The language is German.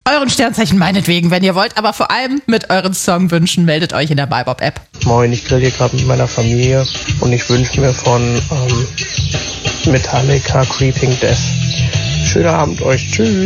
euren Sternzeichen meinetwegen, wenn ihr wollt, aber vor allem mit euren Songwünschen meldet euch in der MyBob-App. Moin, ich grill hier gerade mit meiner Familie und ich wünsche mir von Metallica Creeping Death. Schönen Abend euch. Tschüss.